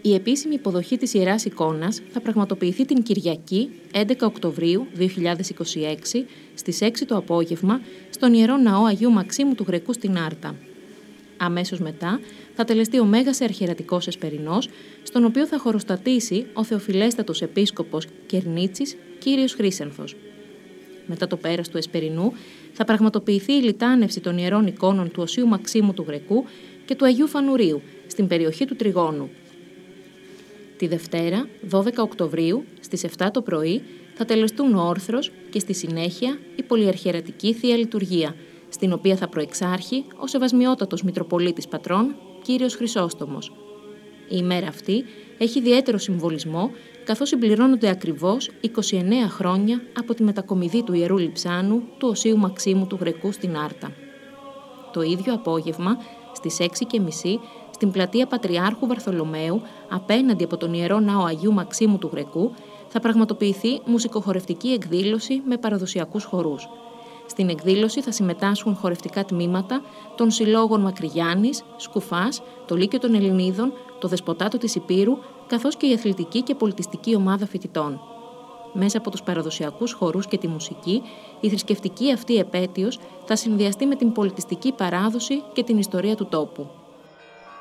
Η επίσημη υποδοχή της Ιεράς Εικόνας θα πραγματοποιηθεί την Κυριακή 11 Οκτωβρίου 2026 στις 6 το απόγευμα στον Ιερό Ναό Αγίου Μαξίμου του Γρεκού στην Άρτα. Αμέσως μετά θα τελεστεί ο Μέγας Αρχιερατικός Εσπερινός, στον οποίο θα χωροστατήσει ο Θεοφιλέστατος Επίσκοπος Κερνίτσης Κύριος Χρύσανθος. Μετά το πέρας του Εσπερινού θα πραγματοποιηθεί η λιτάνευση των Ιερών Εικόνων του Οσίου Μαξίμου του Γρεκού και του Αγίου Φανουρίου στην περιοχή του Τριγώνου. Τη Δευτέρα, 12 Οκτωβρίου, στις 7 το πρωί, θα τελεστούν ο όρθρος και στη συνέχεια η πολυαρχιερατική Θεία Λειτουργία, στην οποία θα προεξάρχει ο Σεβασμιότατος Μητροπολίτης Πατρών, Κύριος Χρυσόστομος. Η ημέρα αυτή έχει ιδιαίτερο συμβολισμό, καθώς συμπληρώνονται ακριβώς 29 χρόνια από τη μετακομιδή του Ιερού Λειψάνου του Οσίου Μαξίμου του Γρεκού στην Άρτα. Το ίδιο απόγευμα, στις 6:30, στην πλατεία Πατριάρχου Βαρθολομαίου, απέναντι από τον Ιερό Ναό Αγίου Μαξίμου του Γρεκού, θα πραγματοποιηθεί μουσικοχορευτική εκδήλωση με παραδοσιακούς χορούς. Στην εκδήλωση θα συμμετάσχουν χορευτικά τμήματα των συλλόγων Μακρυγιάννης, Σκουφάς, το Λύκειο των Ελληνίδων, το Δεσποτάτο της Υπήρου, καθώς και η αθλητική και πολιτιστική ομάδα φοιτητών. Μέσα από τους παραδοσιακούς χορούς και τη μουσική, η θρησκευτική αυτή επέτειος θα συνδυαστεί με την πολιτιστική παράδοση και την ιστορία του τόπου.